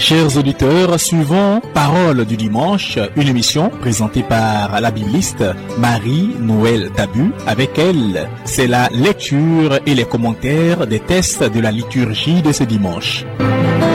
Chers auditeurs, suivons Parole du dimanche, une émission présentée par la bibliste Marie-Noël Tabu. Avec elle, c'est la lecture et les commentaires des textes de la liturgie de ce dimanche.